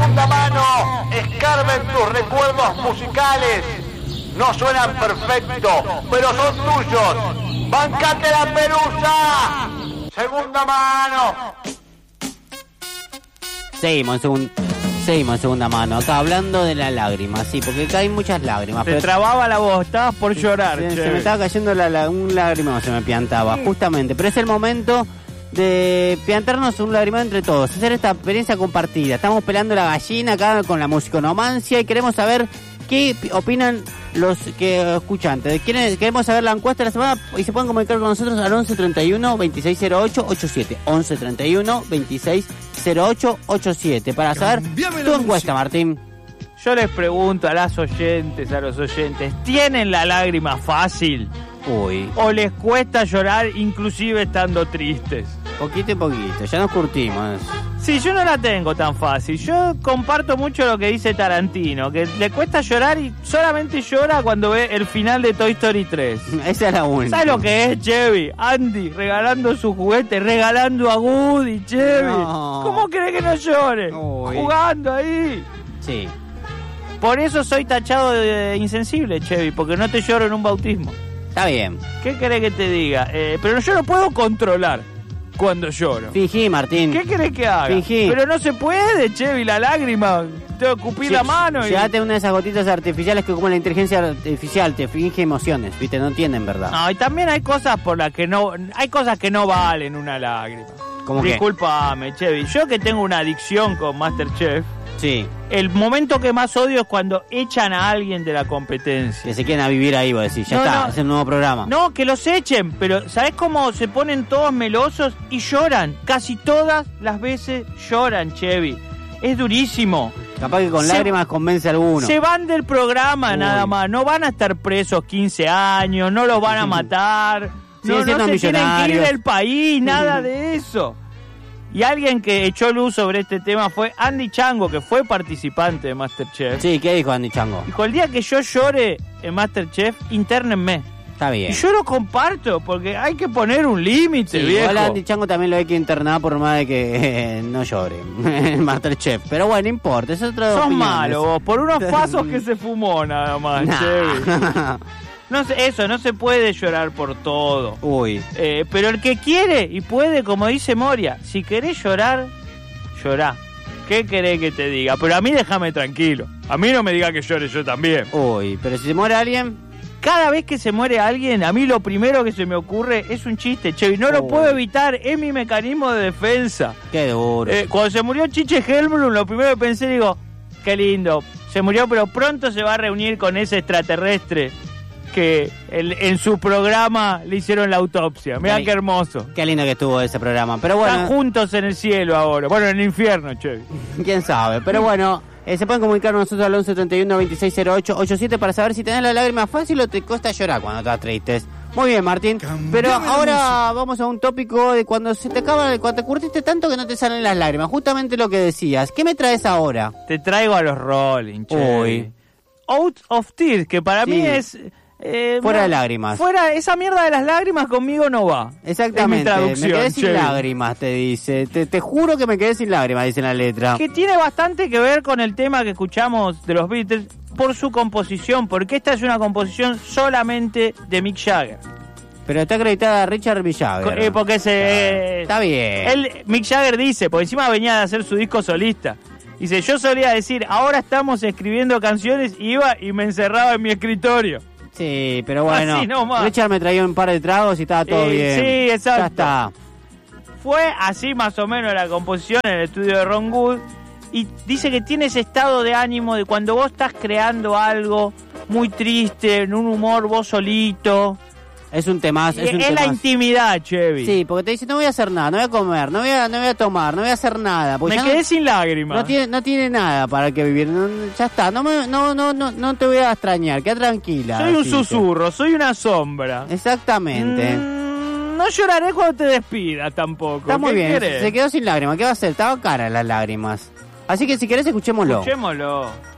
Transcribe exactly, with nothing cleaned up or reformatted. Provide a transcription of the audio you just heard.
segunda mano, escarben tus recuerdos musicales. No suenan perfecto, pero son tuyos. ¡Bancate la pelusa! Segunda mano. Seguimos en, segun... Seguimos en segunda mano. Acá hablando de las lágrimas, sí, porque acá hay muchas lágrimas. Te pero... trababa la voz, estabas por llorar. Se, se me estaba cayendo la, la, un lágrima, se me piantaba, sí. Justamente. Pero es el momento de piantarnos un lagrimón entre todos, hacer esta experiencia compartida. Estamos pelando la gallina acá con la musiconomancia y queremos saber qué opinan los que escuchantes. Queremos saber la encuesta de la semana y se pueden comunicar con nosotros al once treinta y uno veintiséis cero ocho ochenta y siete. once treinta y uno veintiséis cero ocho ochenta y siete para saber Cambiame tu encuesta, Martín. Yo les pregunto a las oyentes, a los oyentes, ¿tienen la lágrima fácil? Uy. ¿O les cuesta llorar inclusive estando tristes? Poquito y poquito, ya nos curtimos. Sí, yo no la tengo tan fácil. Yo comparto mucho lo que dice Tarantino, que le cuesta llorar y solamente llora cuando ve el final de Toy Story tres. Esa es la única. ¿Sabes lo que es, Chevy? Andy regalando sus juguetes, regalando a Woody, Chevy. No. ¿Cómo cree que no llore? Uy. Jugando ahí. Sí. Por eso soy tachado de insensible, Chevy, porque no te lloro en un bautismo. Está bien. ¿Qué querés que te diga? Eh, pero yo no puedo controlar cuando lloro. Fingí, Martín. ¿Qué querés que haga? Fingí. Pero no se puede, Chevy, la lágrima. Tengo que escupir sí, la mano. Y... Llegate una de esas gotitas artificiales que como la inteligencia artificial te finge emociones, ¿viste? No entienden, ¿verdad? No, y también hay cosas por las que no... Hay cosas que no valen una lágrima. ¿Cómo Discúlpame, qué? Chevy. Yo que tengo una adicción con MasterChef... Sí. El momento que más odio es cuando echan a alguien de la competencia. Que se quieren a vivir ahí, vos decís, ya no, está, no, es el nuevo programa. No, que los echen, pero ¿sabés cómo se ponen todos melosos y lloran? Casi todas las veces lloran, Chevy. Es durísimo. Capaz que con se, lágrimas convence a alguno. Se van del programa Uy. nada más, no van a estar presos quince años, no los van a matar, sí, no, no se tienen que ir del país, nada de eso. Y alguien que echó luz sobre este tema fue Andy Chango, que fue participante de MasterChef. Sí, ¿qué dijo Andy Chango? Dijo, el día que yo llore en MasterChef, internenme. Está bien. Y yo lo comparto, porque hay que poner un límite, sí, viejo. Igual a Andy Chango también lo hay que internar por más de que eh, no llore en MasterChef. Pero bueno, no importa, es otro. Sos malo vos, por unos pasos que se fumó nada más, nah. Chevy. No sé, eso, no se puede llorar por todo. Uy. Eh, pero el que quiere y puede, como dice Moria, si querés llorar, llorá. ¿Qué querés que te diga? Pero a mí déjame tranquilo. A mí no me diga que llore yo también. Uy, pero si se muere alguien... Cada vez que se muere alguien, a mí lo primero que se me ocurre es un chiste, Chevy. No Uy. lo puedo evitar, es mi mecanismo de defensa. Qué duro. Eh, cuando se murió Chiche Helmblum, lo primero que pensé, digo, qué lindo. Se murió, pero pronto se va a reunir con ese extraterrestre que el, en su programa le hicieron la autopsia. Mirá qué, qué hermoso. Qué lindo que estuvo ese programa. Pero bueno, están juntos en el cielo ahora. Bueno, en el infierno, che. Quién sabe. Pero bueno, eh, se pueden comunicar con nosotros al once treinta y uno veintiséis cero ocho ochenta y siete para saber si tenés la lágrima fácil o te cuesta llorar cuando estás triste. Muy bien, Martín. Cambiame. Pero ahora vamos a un tópico de cuando se te acaba, cuando te curtiste tanto que no te salen las lágrimas. Justamente lo que decías. ¿Qué me traes ahora? Te traigo a los Rolling, che. Uy. Out of Tears, que para sí. mí es... Eh, fuera no, de lágrimas. Fuera, esa mierda de las lágrimas conmigo no va. Exactamente. Me quedé sin che. lágrimas, te dice. Te, te juro que me quedé sin lágrimas, dice en la letra. Que tiene bastante que ver con el tema que escuchamos de los Beatles por su composición, porque esta es una composición solamente de Mick Jagger. Pero está acreditada a Richard Jagger. Eh, porque se... Eh, está bien. Él, Mick Jagger dice, porque encima venía de hacer su disco solista. Dice, yo solía decir, ahora estamos escribiendo canciones, y iba y me encerraba en mi escritorio. Sí, pero bueno, Richard me traía un par de tragos y estaba todo eh, bien. Sí, exacto. Ya está. Fue así más o menos la composición en el estudio de Ron Wood. Y dice que tiene ese estado de ánimo de cuando vos estás creando algo muy triste, en un humor vos solito. Es un temazo. Es, un es temazo. La intimidad, Chevy. Sí, porque te dice, no voy a hacer nada, no voy a comer, no voy a, no voy a tomar, no voy a hacer nada. Me quedé no, sin lágrimas. No tiene, no tiene nada para que vivir. No, ya está, no, me, no, no, no, no te voy a extrañar, queda tranquila. Soy un susurro, soy una sombra. Exactamente. Mm, no lloraré cuando te despida tampoco. Está muy bien, querés? Se quedó sin lágrimas. ¿Qué va a hacer? Estaba cara las lágrimas. Así que si querés, escuchémoslo. Escuchémoslo.